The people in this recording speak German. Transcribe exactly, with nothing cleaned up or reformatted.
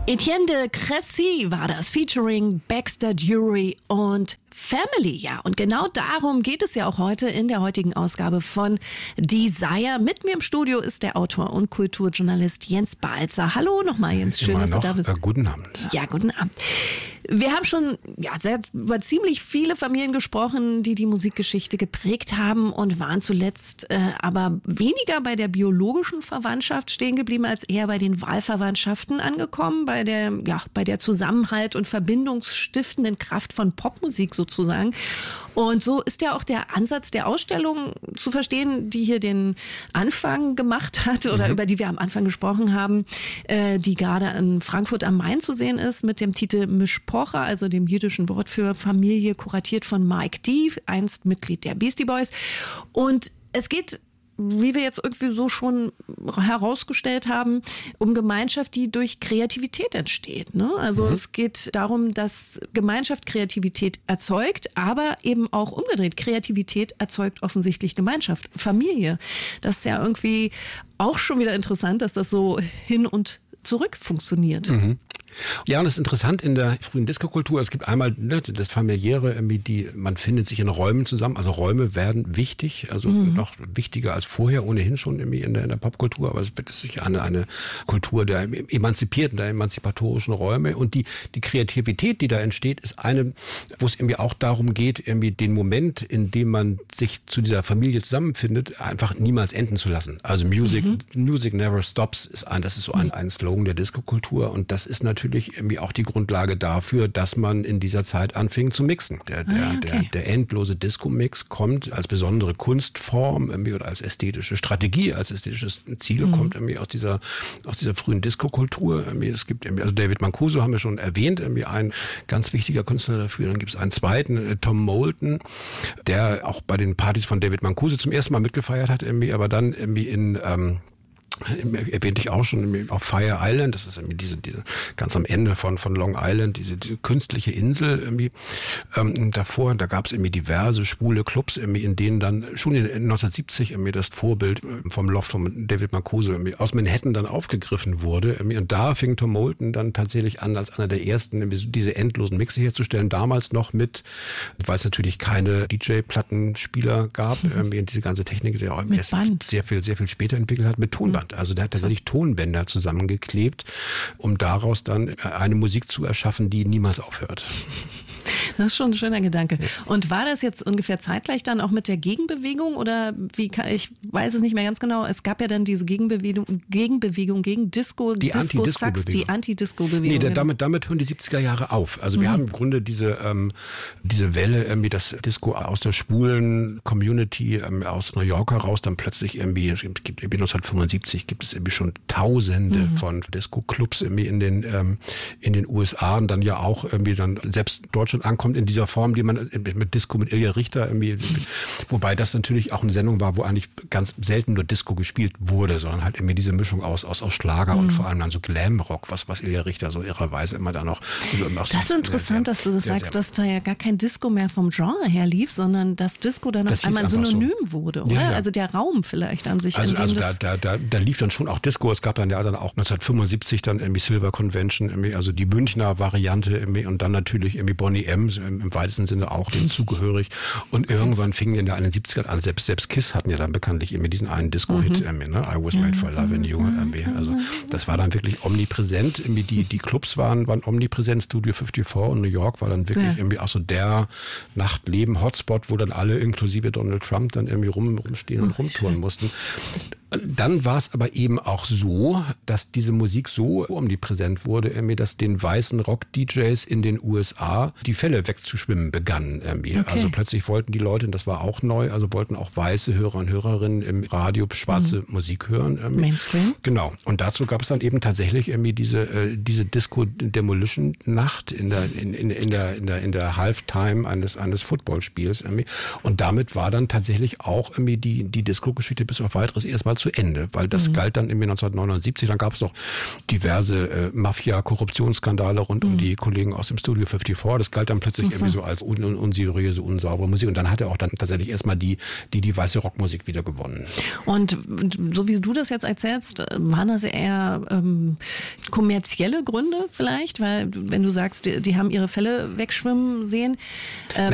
Etienne de Crécy war das, featuring Baxter Dury und Family, ja. Und genau darum geht es ja auch heute in der heutigen Ausgabe von Desire. Mit mir im Studio ist der Autor und Kulturjournalist Jens Balzer. Hallo nochmal, Jens. Schön, dass du da bist. Äh, guten Abend. Ja, guten Abend. Wir haben schon ja, sehr, über ziemlich viele Familien gesprochen, die die Musikgeschichte geprägt haben und waren zuletzt äh, aber weniger bei der biologischen Verwandtschaft stehen geblieben, als eher bei den Wahlverwandtschaften angekommen, bei der, ja, bei der Zusammenhalt und verbindungsstiftenden Kraft von Popmusik sozusagen. Und so ist ja auch der Ansatz der Ausstellung zu verstehen, die hier den Anfang gemacht hat oder mhm. über die wir am Anfang gesprochen haben, äh, die gerade in Frankfurt am Main zu sehen ist mit dem Titel Mishpocha, also dem jiddischen Wort für Familie, kuratiert von Mike D., einst Mitglied der Beastie Boys. Und es geht, wie wir jetzt irgendwie so schon herausgestellt haben, um Gemeinschaft, die durch Kreativität entsteht. Ne? Also mhm. es geht darum, dass Gemeinschaft Kreativität erzeugt, aber eben auch umgedreht. Kreativität erzeugt offensichtlich Gemeinschaft, Familie. Das ist ja irgendwie auch schon wieder interessant, dass das so hin und zurück funktioniert. Mhm. Ja, und das ist interessant in der frühen Disco-Kultur. Es gibt einmal ne, das Familiäre, die man findet sich in Räumen zusammen. Also Räume werden wichtig, also mhm. noch wichtiger als vorher, ohnehin schon irgendwie in der, in der Popkultur. Aber es wird sich eine, eine Kultur der emanzipierten, der emanzipatorischen Räume. Und die, die Kreativität, die da entsteht, ist eine, wo es irgendwie auch darum geht, irgendwie den Moment, in dem man sich zu dieser Familie zusammenfindet, einfach niemals enden zu lassen. Also Music, mhm. Music never stops ist ein, das ist so ein, ein Slogan der Disco-Kultur. Und das ist natürlich natürlich irgendwie auch die Grundlage dafür, dass man in dieser Zeit anfing zu mixen. Der, der, ah, okay. der, der endlose Disco-Mix kommt als besondere Kunstform irgendwie oder als ästhetische Strategie, als ästhetisches Ziel, mhm. kommt irgendwie aus dieser, aus dieser frühen Disco-Kultur. Es gibt irgendwie, also David Mancuso haben wir schon erwähnt, irgendwie ein ganz wichtiger Künstler dafür. Dann gibt es einen zweiten, Tom Moulton, der auch bei den Partys von David Mancuso zum ersten Mal mitgefeiert hat, irgendwie, aber dann irgendwie in, ähm, erwähnte ich auch schon auf Fire Island, das ist irgendwie diese, diese ganz am Ende von von Long Island, diese, diese künstliche Insel irgendwie ähm, davor, da gab es irgendwie diverse schwule Clubs, irgendwie, in denen dann schon in neunzehnhundertsiebzig irgendwie das Vorbild vom Loft von David Mancuso irgendwie aus Manhattan dann aufgegriffen wurde, irgendwie, und da fing Tom Moulton dann tatsächlich an, als einer der ersten irgendwie diese endlosen Mixe herzustellen, damals noch mit, weil es natürlich keine D J-Plattenspieler gab, irgendwie, und diese ganze Technik sehr, sehr viel sehr viel später entwickelt hat, mit Tonband. Also der hat tatsächlich Tonbänder zusammengeklebt, um daraus dann eine Musik zu erschaffen, die niemals aufhört. Das ist schon ein schöner Gedanke. Und war das jetzt ungefähr zeitgleich dann auch mit der Gegenbewegung oder wie kann, ich weiß es nicht mehr ganz genau. Es gab ja dann diese Gegenbewegung, Gegenbewegung gegen Disco, die Disco-Sax, die Anti-Disco-Bewegung. Nee, genau. damit, damit hören die siebziger Jahre auf. Also wir mhm. haben im Grunde diese, ähm, diese Welle, irgendwie das Disco aus der schwulen Community ähm, aus New York heraus, dann plötzlich irgendwie, es gibt irgendwie neunzehnhundertfünfundsiebzig gibt es irgendwie schon Tausende mhm. von Disco-Clubs irgendwie in den, ähm, in den U S A und dann ja auch irgendwie dann selbst Deutschland ankommt in dieser Form, die man mit Disco, mit Ilja Richter irgendwie, wobei das natürlich auch eine Sendung war, wo eigentlich ganz selten nur Disco gespielt wurde, sondern halt irgendwie diese Mischung aus, aus, aus Schlager mhm. und vor allem dann so Glamrock, was, was Ilja Richter so irrerweise immer da noch. Also das ist so interessant, sehr, dass du das sehr, sagst, sehr, dass da ja gar kein Disco mehr vom Genre her lief, sondern das Disco dann auf einmal Synonym so. wurde, oder? Ja, ja. Also der Raum vielleicht an sich. Also, in dem also das da, da, da, da lief dann schon auch Disco. Es gab dann ja dann auch neunzehnhundertfünfundsiebzig dann irgendwie Silver Convention, irgendwie, also die Münchner Variante irgendwie, und dann natürlich irgendwie Boney M. im, im weitesten Sinne auch dem zugehörig. Und irgendwann fingen in den siebzigern an, selbst, selbst Kiss hatten ja dann bekanntlich irgendwie diesen einen Disco-Hit, mhm. irgendwie, ne? I was made for loving you. Irgendwie. Also das war dann wirklich omnipräsent. Irgendwie die, die Clubs waren, waren omnipräsent. Studio fünfundfünfzig und New York war dann wirklich ja. irgendwie auch so der Nachtleben-Hotspot, wo dann alle inklusive Donald Trump dann irgendwie rum, rumstehen und rumtouren mussten. Dann war es aber eben auch so, dass diese Musik so omnipräsent wurde, irgendwie, dass den weißen Rock-D Js in den U S A die Fälle wegzuschwimmen begannen. Irgendwie. Okay. Also plötzlich wollten die Leute, das war auch neu, also wollten auch weiße Hörer und Hörerinnen im Radio schwarze mhm. Musik hören. Irgendwie. Mainstream. Genau. Und dazu gab es dann eben tatsächlich irgendwie diese, äh, diese Disco-Demolition-Nacht in der, in, in, in der, in der, in der Halftime eines, eines Footballspiels. Irgendwie. Und damit war dann tatsächlich auch irgendwie die, die Disco-Geschichte bis auf weiteres erstmal zu Ende, weil das mhm. galt dann im neunzehnhundertneunundsiebzig, dann gab es noch diverse äh, Mafia-Korruptionsskandale rund mhm. um die Kollegen aus dem Studio fünfundfünfzig. Das galt dann plötzlich so. irgendwie so als un- un- unseriöse, unsaubere Musik. Und dann hat er auch dann tatsächlich erstmal die, die, die weiße Rockmusik wieder gewonnen. Und so wie du das jetzt erzählst, waren das eher ähm, kommerzielle Gründe vielleicht? Weil wenn du sagst, die, die haben ihre Fälle wegschwimmen sehen. Ähm,